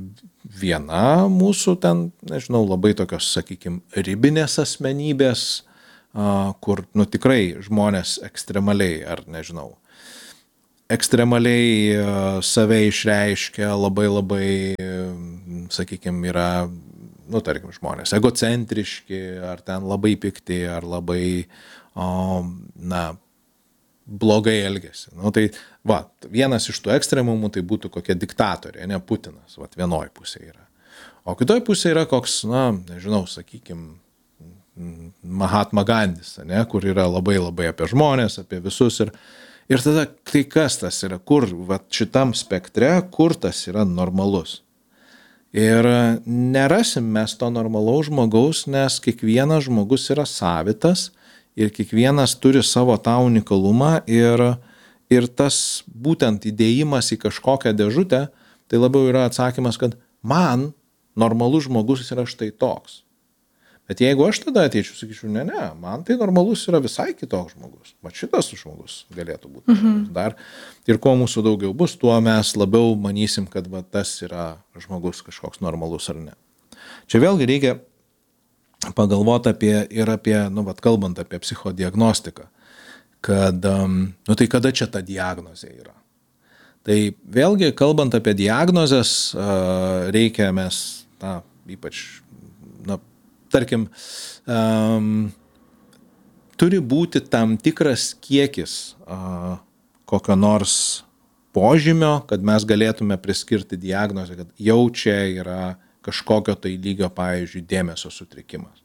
viena mūsų ten, nežinau, labai tokios, sakykime, ribinės asmenybės, kur, nu, tikrai žmonės ekstremaliai, ar nežinau, ekstremaliai save išreiškia, labai labai, sakykime, yra, nu, tarkim, žmonės egocentriški, ar ten labai pikti, ar labai, o, na, blogai elgiasi. Nu, tai, va, vienas iš tų ekstremumų tai būtų kokia diktatorė, ne Putinas, va, vienoj pusėje yra. O kitoj pusėje yra koks, na, nežinau, sakykime, Mahatma Gandis, ne, kur yra labai labai apie žmonės, apie visus ir, ir tada, tai kas tas yra, kur, va, šitam spektre, kur tas yra normalus. Ir nerasim mes to normalaus žmogaus, nes kiekvienas žmogus yra savitas ir kiekvienas turi savo tą unikalumą ir, ir tas būtent įdėjimas į kažkokią dėžutę, tai labiau yra atsakymas, kad man normalus žmogus yra štai toks. Bet jeigu aš tada ateičiau, sakyčiau, ne, ne, man tai normalus yra visai kitoks žmogus. Va šitas žmogus galėtų būti. Mhm. Dar. Ir kuo mūsų daugiau bus, tuo mes labiau manysim, kad va, tas yra žmogus kažkoks normalus ar ne. Čia vėlgi reikia pagalvoti apie, ir apie, nu, va, kalbant apie psichodiagnostiką, kad, nu, tai kada čia ta diagnozė yra. Tai vėlgi, kalbant apie diagnozes, reikia mes, na, ypač, na, tarkim, um, turi būti tam tikras kiekis uh, kokio nors požymio, kad mes galėtume priskirti diagnozę, kad jau čia yra kažkokio tai lygio, pavyzdžiui, dėmesio sutrikimas.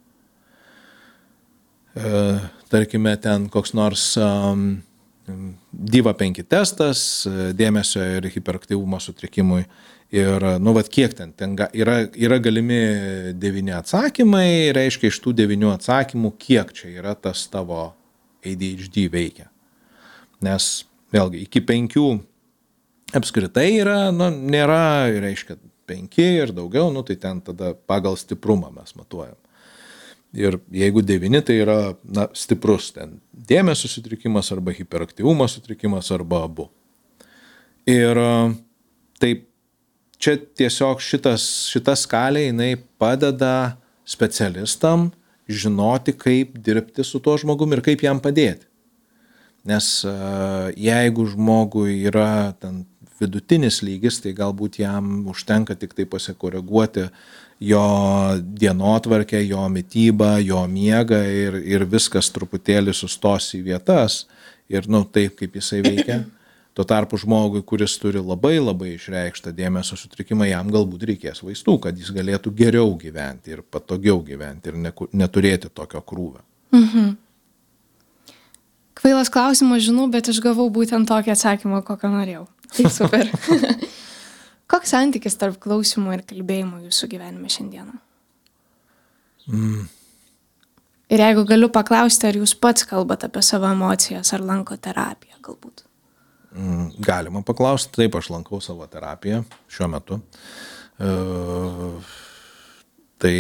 Uh, tarkime, ten koks nors um, Diva penki testas, dėmesio ir hiperaktyvumo sutrikimui. Ir, nu, vat kiek ten, ten yra, yra galimi devyni atsakymai, reiškia iš tų devynių atsakymų, kiek čia yra tas tavo A D H D veikia. Nes, vėlgi, iki penkių apskritai yra, nu, nėra, reiškia, penki ir daugiau, nu, tai ten tada pagal stiprumą mes matuojam. Ir jeigu devyni, tai yra, na, stiprus ten dėmesio sutrikimas arba hiperaktyvumo sutrikimas arba abu. Ir taip, čia tiesiog šitas, šita skalė, jinai padeda specialistam žinoti, kaip dirbti su tuo žmogumi ir kaip jam padėti. Nes jeigu žmogui yra ten vidutinis lygis, tai galbūt jam užtenka tik tai pasikoreguoti jo dienotvarkę, jo mitybą, jo miegą ir, ir viskas truputėlį sustos į vietas ir, nu, taip, kaip jisai veikia. Tuo tarpu žmogui, kuris turi labai labai išreikštą dėmesio sutrikimą, jam galbūt reikės vaistų, kad jis galėtų geriau gyventi ir patogiau gyventi ir ne, neturėti tokio krūvio.
Mhm. Kvailas klausimas, žinau, bet aš gavau būtent tokį atsakymą, kokio norėjau. Tai super. Koks santykis tarp klausimų ir kalbėjimo jūsų gyvenime šiandieną?
Mm.
Ir jeigu galiu paklausti, ar jūs pats kalbate apie savo emocijas, ar lanko terapiją galbūt?
Galima paklausti, taip, aš lankau savo terapiją šiuo metu. Uh, tai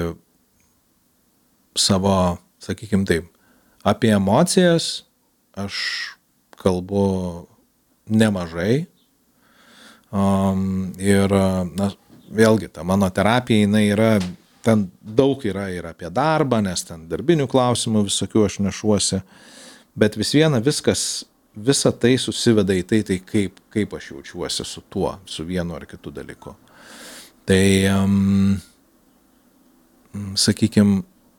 savo, sakykime taip, apie emocijas aš kalbu nemažai. Um, ir, na, vėlgi, ta mano terapija, jinai yra, ten daug yra ir apie darbą, nes ten darbinių klausimų visokių aš nešuosi, bet vis viena viskas, visa tai susiveda į tai, tai kaip, kaip aš jaučiuosi su tuo, su vienu ar kitu dalyku. Tai, um, sakykime,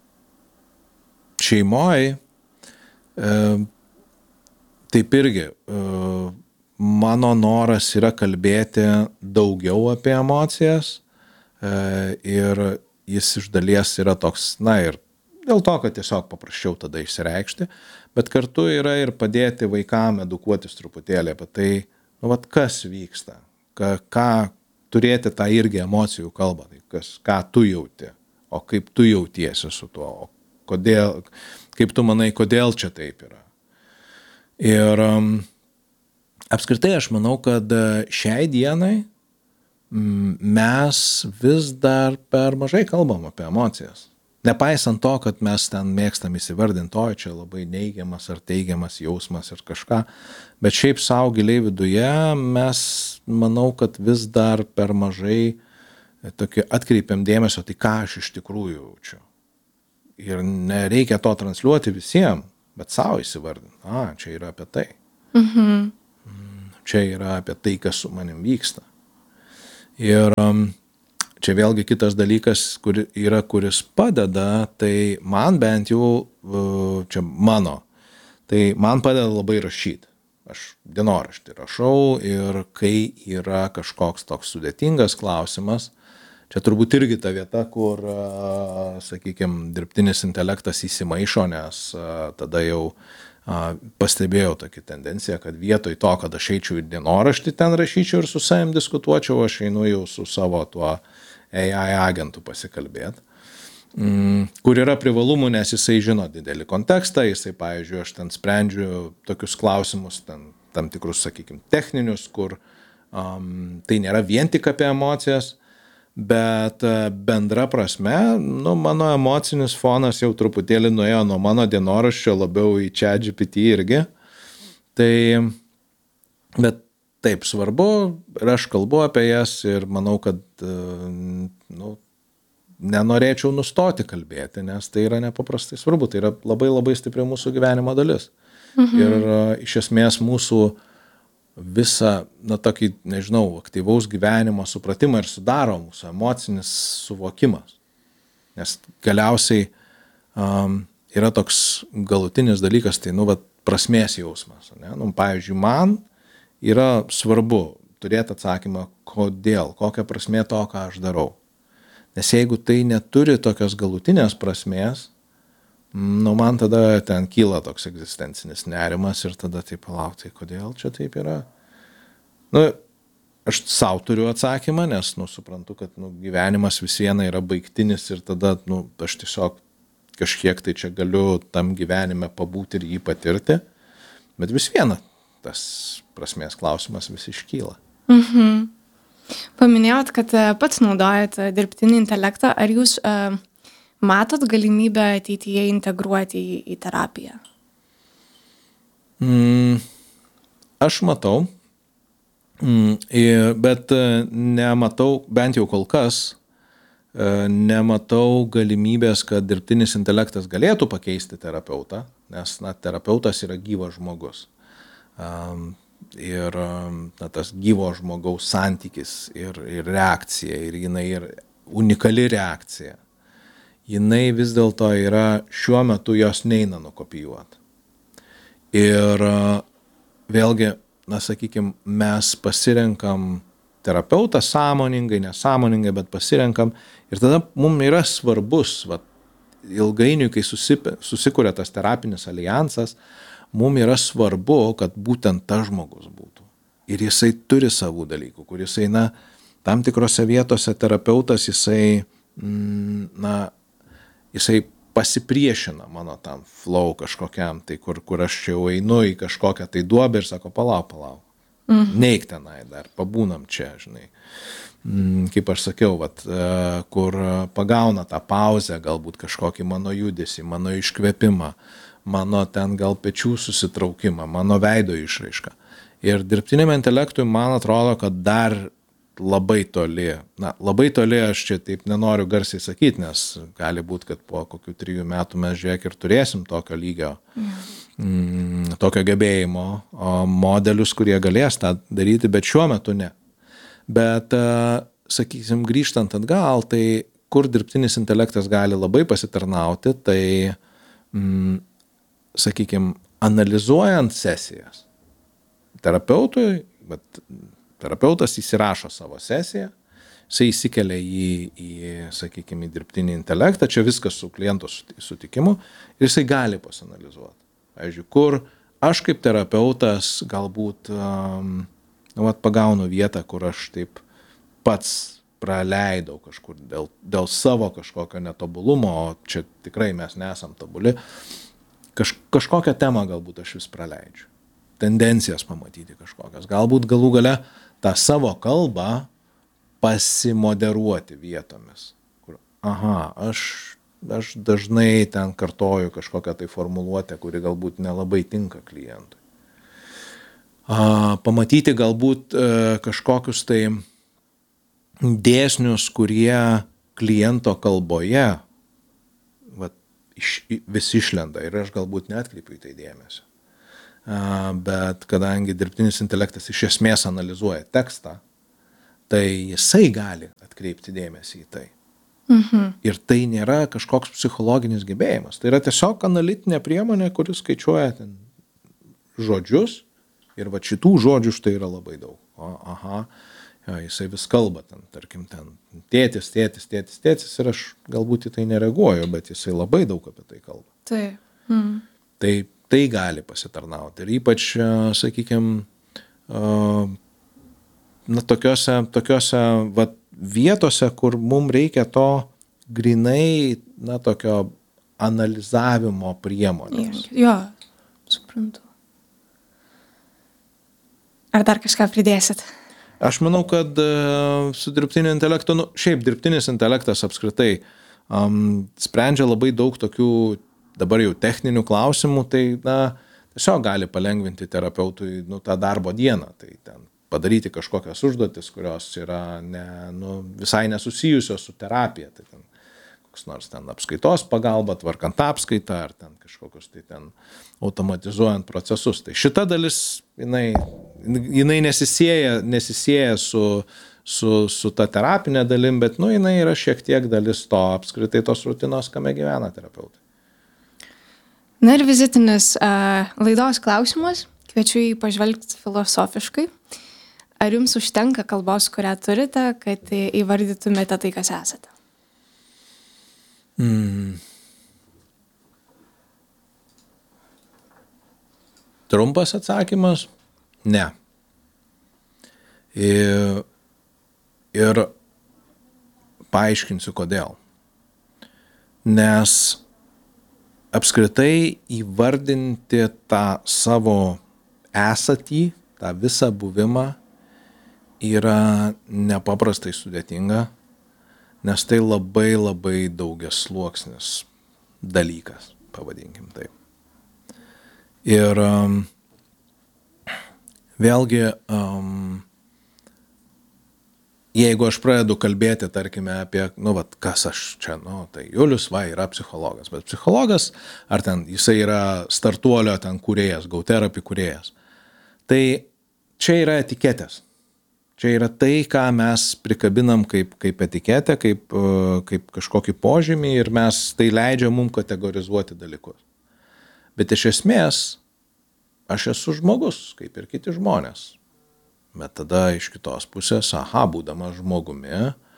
šeimoje, um, taip irgi, um, mano noras yra kalbėti daugiau apie emocijas um, ir jis iš dalies yra toks, na ir dėl to, kad tiesiog paprasčiau tada išsireikšti, bet kartu yra ir padėti vaikam edukuotis truputėlį apie tai, nu, vat, kas vyksta, ką, ką turėti tą irgi emocijų kalbą, tai kas, ką tu jauti, o kaip tu jautiesi su tuo, o kodėl, kaip tu manai, kodėl čia taip yra. Ir um, apskritai aš manau, kad šiai dienai mes vis dar per mažai kalbam apie emocijas. Nepaisant to, kad mes ten mėgstam įsivardinti, o čia labai neigiamas ar teigiamas jausmas ir kažką, bet šiaip savo giliai viduje mes, manau, kad vis dar per mažai tokį atkreipiam dėmesio, tai ką aš iš tikrųjų jaučiu. Ir nereikia to transliuoti visiems, bet savo įsivardinti, a, čia yra apie tai.
Mhm.
Čia yra apie tai, kas su manim vyksta. Ir um, čia vėlgi kitas dalykas, kur yra, kuris padeda, tai man bent jau, čia mano, tai man padeda labai rašyti. Aš dienoraštį rašau ir kai yra kažkoks toks sudėtingas klausimas, čia turbūt irgi ta vieta, kur, sakykime, dirbtinis intelektas įsimaišo, nes tada jau pastebėjau tokį tendenciją, kad vietoj to, kad aš eičiau į dienoraštį ten rašyčiau ir su savim diskutuočiau, aš einu jau su savo tuo A I agentu pasikalbėti, kur yra privalumų, nes jisai žino didelį kontekstą, jisai, pavyzdžiui, aš ten sprendžiu tokius klausimus, ten, tam tikrus, sakykime, techninius, kur um, tai nėra vien tik apie emocijas, bet bendra prasme, nu, mano emocinis fonas jau truputėlį nuėjo nuo mano dienoraščio labiau į ChatGPT irgi. Tai, bet taip svarbu, ir aš kalbu apie jas ir manau, kad nu, nenorėčiau nustoti kalbėti, nes tai yra nepaprastai svarbu, tai yra labai labai stipri mūsų gyvenimo dalis. Mhm. Ir iš esmės mūsų visą, na, tokį, nežinau, aktyvaus gyvenimo supratimą ir sudaro mūsų emocinis suvokimas. Nes galiausiai um, yra toks galutinis dalykas, tai, nu, va, prasmės jausmas. Ne? Nu, pavyzdžiui, man yra svarbu turėti atsakymą, kodėl, kokia prasmė to, ką aš darau. Nes jeigu tai neturi tokios galutinės prasmės, nu, man tada ten kyla toks egzistencinis nerimas ir tada tai palaukti, kodėl čia taip yra. Nu, aš savo turiu atsakymą, nes, nu, suprantu, kad, nu, gyvenimas vis viena yra baigtinis ir tada, nu, aš tiesiog kažkiek tai čia galiu tam gyvenime pabūti ir jį patirti, bet vis viena tas prasmės klausimas vis iškyla.
Mhm. Paminėjot, kad pats naudojat dirbtinį intelektą, ar jūs uh, matot galimybę ateityje integruoti į, į terapiją?
Mm, aš matau, mm, bet nematau, bent jau kol kas, nematau galimybės, kad dirbtinis intelektas galėtų pakeisti terapeutą, nes, na, terapeutas yra gyvas žmogus. Um, ir na, tas gyvo žmogaus santykis ir, ir reakcija, ir jinai ir unikali reakcija. Jinai vis dėlto yra, šiuo metu jos neina nukopijuoti. Ir vėlgi, na, sakykime, mes pasirenkam terapeutą sąmoningai, nesąmoningai, bet pasirenkam ir tada mums yra svarbus, va, ilgainiui, kai susip, susikuria tas terapinis alijansas, mums yra svarbu, kad būtent tas žmogus būtų. Ir jisai turi savų dalykų, kur jisai, na, tam tikrose vietose terapeutas, jisai, na, jisai pasipriešina mano tam flow kažkokiam, tai kur, kur aš čia jau einu į kažkokią tai duobę ir sako, palauk, palauk, mm. neik tenai dar, pabūnam čia, žinai. Kaip aš sakiau, vat, kur pagauna tą pauzę, galbūt kažkokį mano judesį, mano iškvėpimą, mano ten gal pečių susitraukimą, mano veido išraišką. Ir dirbtiniam intelektui man atrodo, kad dar labai toli, na, labai toli aš čia taip nenoriu garsiai sakyti, nes gali būti, kad po kokių trijų metų mes žiūrėk ir turėsim tokio lygio, mm, tokio gebėjimo modelius, kurie galės tą daryti, bet šiuo metu ne. Bet, sakysim, grįžtant atgal, tai kur dirbtinis intelektas gali labai pasitarnauti, tai, mm, sakykime, analizuojant sesijas. Terapeutui, bet terapeutas įsirašo savo sesiją, jisai įsikelia į, į, sakykime, į dirbtinį intelektą, čia viskas su kliento sutikimu, ir jisai gali pasanalizuoti. Pavyzdžiui, kur aš kaip terapeutas galbūt um, nu, vat, pagaunu vietą, kur aš taip pats praleidau kažkur dėl, dėl savo kažkokio netobulumo, o čia tikrai mes nesam tobuli, Kaž, kažkokią temą galbūt aš vis praleidžiu. Tendencijas pamatyti kažkokias. Galbūt galų gale tą savo kalbą pasimoderuoti vietomis. Kur, aha, aš aš dažnai ten kartoju kažkokią tai formuluotę, kuri galbūt nelabai tinka klientui. Pamatyti galbūt kažkokius tai dėsnius, kurie kliento kalboje va, iš, vis išlenda ir aš galbūt neatkreipiu į tai dėmesio. Bet kadangi dirbtinis intelektas iš esmės analizuoja tekstą, tai jisai gali atkreipti dėmesį į tai. Mhm. Ir tai nėra kažkoks psichologinis gebėjimas. Tai yra tiesiog analitinė priemonė, kuris skaičiuoja ten žodžius ir va šitų žodžių štai yra labai daug. O, aha, jo, jisai vis kalba ten, tarkim, ten tėtis, tėtis, tėtis, tėtis ir aš galbūt į tai nereaguoju, bet jisai labai daug apie tai kalba.
Taip. Mhm.
Tai tai gali pasitarnauti. Ir ypač, sakykime, na, tokiose, tokiose va, vietose, kur mums reikia to grinai, na, tokio analizavimo priemonės.
Jo, suprantu. Ar dar kažką pridėsit?
Aš manau, kad su dirbtiniu intelektu, nu, šiaip dirbtinis intelektas apskritai um, sprendžia labai daug tokių dabar jau techninių klausimų, tai na, tiesiog gali palengvinti terapeutui nu, tą darbo dieną. Tai ten padaryti kažkokias užduotis, kurios yra ne, nu, visai nesusijusios su terapija. Tai ten koks nors ten apskaitos pagalba, tvarkant apskaitą, ar ten kažkokius tai ten automatizuojant procesus. Tai šita dalis, jinai, jinai nesisieja, nesisieja su, su, su ta terapinė dalim, bet nu, jinai yra šiek tiek dalis to apskritai tos rutinos, kame gyvena terapeutai.
Na ir vizitinis uh, laidos klausimas, kviečiu jį pažvelgti filosofiškai. Ar jums užtenka kalbos, kurią turite, kad įvardytumėte tai, kas esate?
Mm. Trumpas atsakymas – ne. Ir, ir paaiškinsiu, kodėl. Nes apskritai įvardinti tą savo esatį, tą visą buvimą yra nepaprastai sudėtinga, nes tai labai labai daugiasluoksnis dalykas, pavadinkim taip. Ir um, vėlgi, um, jeigu aš pradedu kalbėti, tarkime, apie, nu, vat, kas aš čia, nu, tai Julius, va, yra psichologas, bet psichologas, ar ten jisai yra startuolio ten kūrėjas, GoTherapy kūrėjas, tai čia yra etiketės. Čia yra tai, ką mes prikabinam kaip, kaip etiketę, kaip, kaip kažkokį požymį ir mes tai leidžia mums kategorizuoti dalykus. Bet iš esmės, aš esu žmogus, kaip ir kiti žmonės. Bet tada iš kitos pusės, aha, būdamas žmogumi,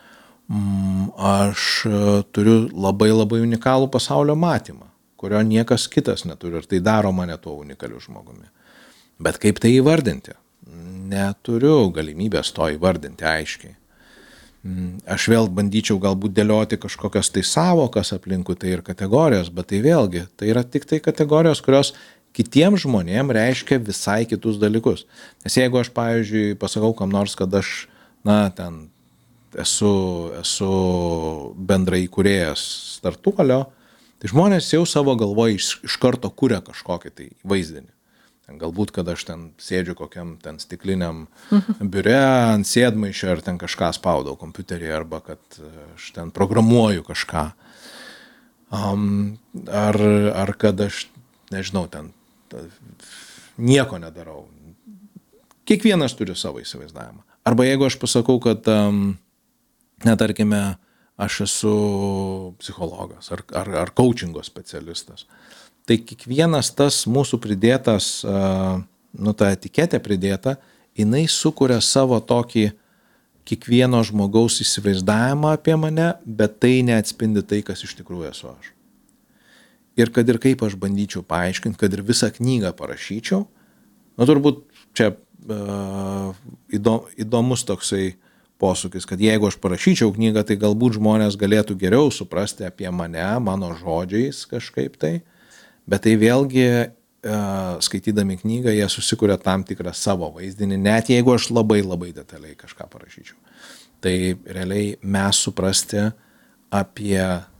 aš turiu labai labai unikalų pasaulio matymą, kurio niekas kitas neturi ir tai daro mane tuo unikaliu žmogumi. Bet kaip tai įvardinti? Neturiu galimybės to įvardinti aiškiai. Aš vėl bandyčiau galbūt dėlioti kažkokias tai savokas aplinkui tai ir kategorijos, bet tai vėlgi, tai yra tik tai kategorijos, kurios kitiems žmonėms reiškia visai kitus dalykus. Nes jeigu aš, pavyzdžiui, pasakau kam nors, kad aš, na, ten esu, esu bendrai įkūrėjas startuolio, tai žmonės jau savo galvoje iš, iš karto kuria kažkokį tai vaizdinį. Galbūt, kad aš ten sėdžiu kokiam ten stikliniam biure ant sėdmaišio ir ten kažką spaudau kompiuterį, arba kad aš ten programuoju kažką. Um, ar, ar kad aš, nežinau, ten nieko nedarau. Kiekvienas turi savo įsivaizdavimą. Arba jeigu aš pasakau, kad, um, netarkime, aš esu psichologas ar, ar, ar coachingo specialistas, tai kiekvienas tas mūsų pridėtas, uh, nu, ta etiketė pridėta, jinai sukuria savo tokį kiekvieno žmogaus įsivaizdavimą apie mane, bet tai neatspindi tai, kas iš tikrųjų esu aš. Ir kad ir kaip aš bandyčiau paaiškinti, kad ir visą knygą parašyčiau, nu turbūt čia uh, įdomus toksai posūkis, kad jeigu aš parašyčiau knygą, tai galbūt žmonės galėtų geriau suprasti apie mane, mano žodžiais kažkaip tai, bet tai vėlgi uh, skaitydami knygą jie susikuria tam tikrą savo vaizdinį, net jeigu aš labai labai detaliai kažką parašyčiau. Tai realiai mes suprasti apie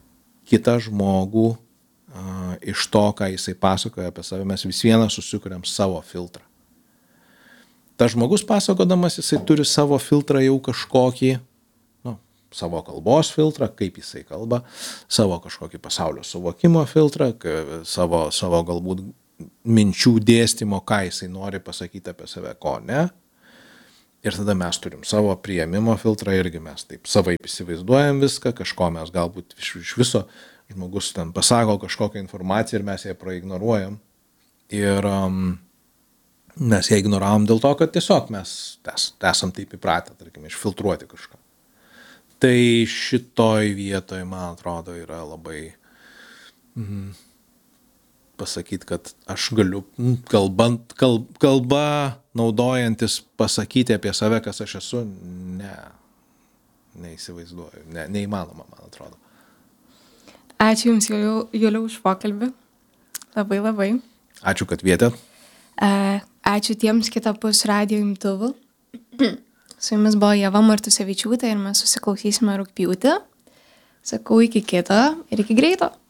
kitą žmogų uh, iš to, ką jisai pasakoja apie save, mes vis vieną susikuriam savo filtrą. Tas žmogus pasakodamas, jisai turi savo filtrą jau kažkokį, nu, savo kalbos filtrą, kaip jisai kalba, savo kažkokį pasaulio suvokimo filtrą, savo, savo galbūt minčių dėstymo, ką jisai nori pasakyti apie save, ko ne. Ir tada mes turim savo priėmimo filtrą, irgi mes taip savaip įsivaizduojam viską, kažko mes galbūt iš, iš viso žmogus ten pasako kažkokią informaciją ir mes ją praignoruojam. Ir um, mes ją ignoravom dėl to, kad tiesiog mes tes, esam taip įpratę, tarkim, išfiltruoti kažką. Tai šitoj vietoj, man atrodo, yra labai mm, pasakyti, kad aš galiu kalbant, kalb, kalba naudojantis pasakyti apie save, kas aš esu, ne, neįsivaizduoju, ne, neįmanoma, man atrodo.
Ačiū Jums, Juliau, Juliau, už pokalbį. Labai, labai.
Ačiū, kad vietėt.
Ačiū tiems kitapus radijo imtuvų. Su Jumis buvo Ieva Martusevičiūtė ir mes susiklausysime rugpjūtį. Sakau iki kito ir iki greito.